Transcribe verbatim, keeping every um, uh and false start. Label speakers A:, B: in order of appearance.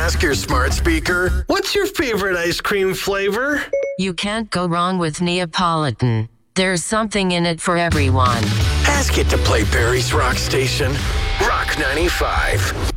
A: ask your smart speaker, what's your favorite ice cream flavor?
B: You can't go wrong with Neapolitan. There's something in it for everyone.
A: Ask it to play Barry's Rock Station. Rock ninety-five.